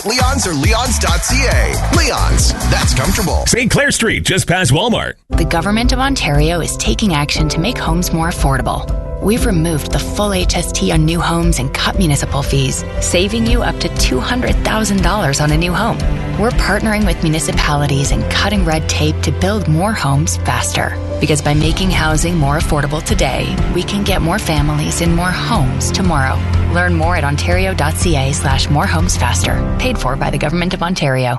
Leon's or Leon's.ca. Leon's, that's comfortable. St. Clair Street, just past Walmart. The Government of Ontario is taking action to make homes more affordable. We've removed the full HST on new homes and cut municipal fees, saving you up to $200,000 on a new home. We're partnering with municipalities and cutting red tape to build more homes faster. Because by making housing more affordable today, we can get more families in more homes tomorrow. Learn more at ontario.ca/morehomesfaster. Paid for by the Government of Ontario.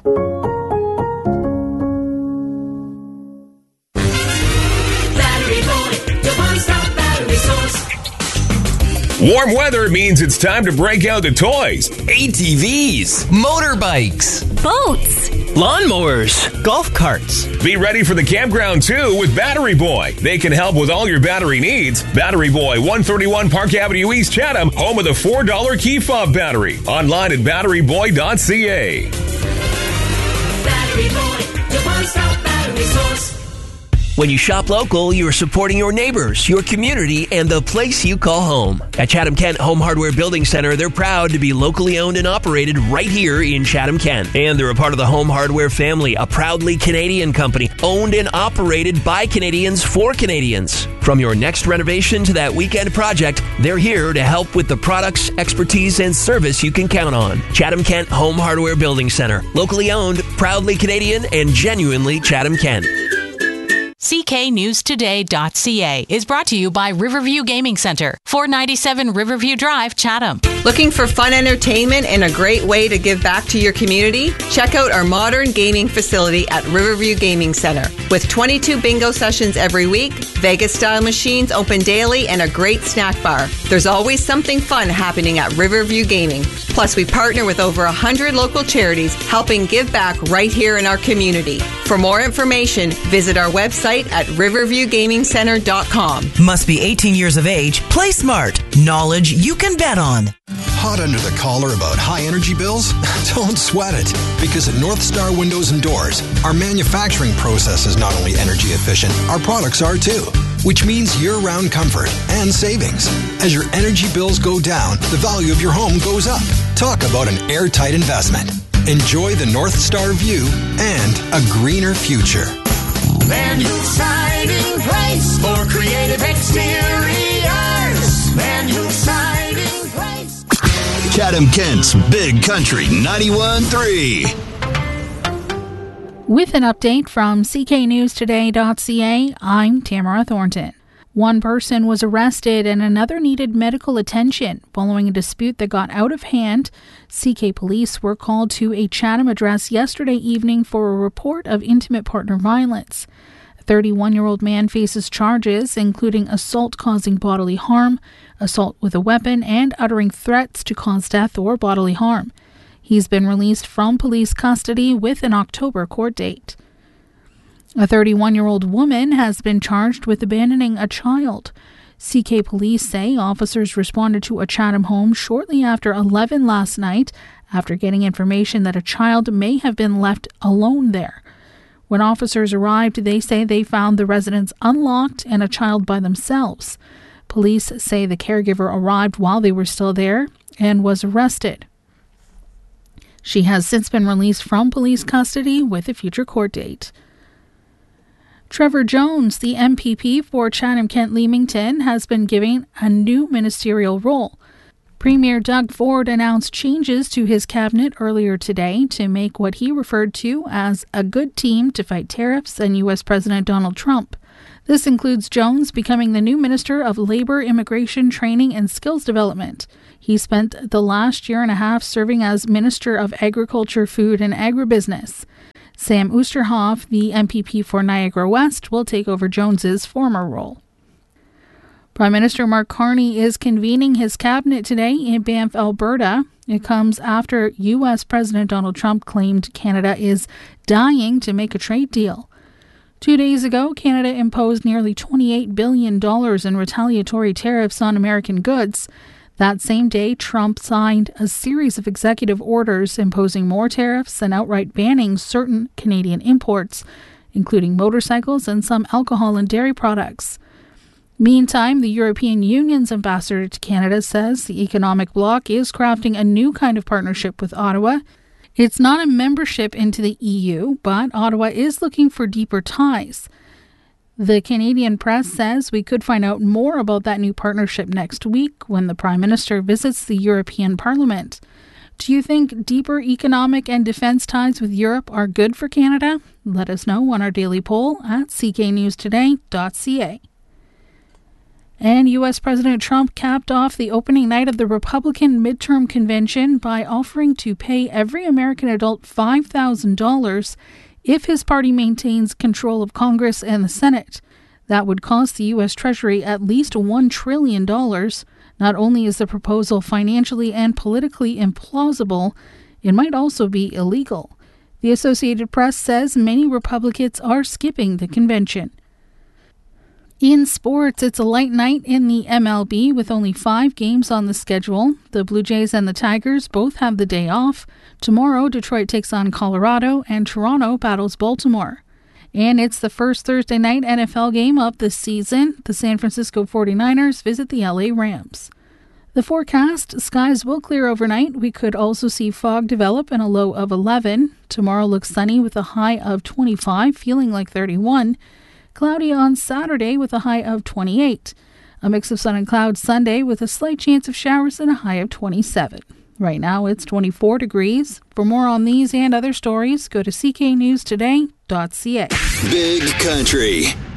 Warm weather means it's time to break out the toys. ATVs, motorbikes, boats, lawnmowers, golf carts. Be ready for the campground too with Battery Boy. They can help with all your battery needs. Battery Boy, 131 Park Avenue East, Chatham, home of the $4 key fob battery. Online at batteryboy.ca. Battery Boy, your one-stop battery source. When you shop local, you're supporting your neighbors, your community, and the place you call home. At Chatham-Kent Home Hardware Building Center, they're proud to be locally owned and operated right here in Chatham-Kent. And they're a part of the Home Hardware family, a proudly Canadian company, owned and operated by Canadians for Canadians. From your next renovation to that weekend project, they're here to help with the products, expertise, and service you can count on. Chatham-Kent Home Hardware Building Center, locally owned, proudly Canadian, and genuinely Chatham-Kent. CKNewsToday.ca is brought to you by Riverview Gaming Center, 497 Riverview Drive, Chatham. Looking for fun entertainment and a great way to give back to your community? Check out our modern gaming facility at Riverview Gaming Center. With 22 bingo sessions every week, Vegas-style machines open daily, and a great snack bar. There's always something fun happening at Riverview Gaming. Plus, we partner with over 100 local charities helping give back right here in our community. For more information, visit our website at riverviewgamingcenter.com. Must be 18 years of age. Play smart. Knowledge you can bet on. Hot under the collar about high energy bills? Don't sweat it. Because at North Star Windows and Doors, our manufacturing process is not only energy efficient, our products are too. Which means year-round comfort and savings. As your energy bills go down, the value of your home goes up. Talk about an airtight investment. Enjoy the North Star view and a greener future. Van Hool Siding Place for creative exteriors. Van Hool Siding Place. Chatham-Kent's Big Country 91.3. With an update from CKNewsToday.ca, I'm Tamara Thornton. One person was arrested and another needed medical attention following a dispute that got out of hand. CK police were called to a Chatham address yesterday evening for a report of intimate partner violence. A 31-year-old man faces charges including assault causing bodily harm, assault with a weapon, and uttering threats to cause death or bodily harm. He's been released from police custody with an October court date. A 31-year-old woman has been charged with abandoning a child. CK police say officers responded to a Chatham home shortly after 11 last night after getting information that a child may have been left alone there. When officers arrived, they say they found the residence unlocked and a child by themselves. Police say the caregiver arrived while they were still there and was arrested. She has since been released from police custody with a future court date. Trevor Jones, the MPP for Chatham-Kent-Leamington, has been given a new ministerial role. Premier Doug Ford announced changes to his cabinet earlier today to make what he referred to as a good team to fight tariffs and U.S. President Donald Trump. This includes Jones becoming the new Minister of Labour, Immigration, Training and Skills Development. He spent the last year and a half serving as Minister of Agriculture, Food and Agribusiness. Sam Oosterhoff, the MPP for Niagara West, will take over Jones's former role. Prime Minister Mark Carney is convening his cabinet today in Banff, Alberta. It comes after U.S. President Donald Trump claimed Canada is dying to make a trade deal. 2 days ago, Canada imposed nearly $28 billion in retaliatory tariffs on American goods. That same day, Trump signed a series of executive orders imposing more tariffs and outright banning certain Canadian imports, including motorcycles and some alcohol and dairy products. Meantime, the European Union's ambassador to Canada says the economic bloc is crafting a new kind of partnership with Ottawa. It's not a membership into the EU, but Ottawa is looking for deeper ties. The Canadian press says we could find out more about that new partnership next week when the Prime Minister visits the European Parliament. Do you think deeper economic and defence ties with Europe are good for Canada? Let us know on our daily poll at cknewstoday.ca. And U.S. President Trump capped off the opening night of the Republican midterm convention by offering to pay every American adult $5,000 if his party maintains control of Congress and the Senate. That would cost the U.S. Treasury at least $1 trillion. Not only is the proposal financially and politically implausible, it might also be illegal. The Associated Press says many Republicans are skipping the convention. In sports, it's a light night in the MLB with only 5 games on the schedule. The Blue Jays and the Tigers both have the day off. Tomorrow, Detroit takes on Colorado and Toronto battles Baltimore. And it's the first Thursday night NFL game of the season. The San Francisco 49ers visit the LA Rams. The forecast, skies will clear overnight. We could also see fog develop and a low of 11. Tomorrow looks sunny with a high of 25, feeling like 31. Cloudy on Saturday with a high of 28. A mix of sun and clouds Sunday with a slight chance of showers and a high of 27. Right now it's 24 degrees. For more on these and other stories, go to cknewstoday.ca. Big Country.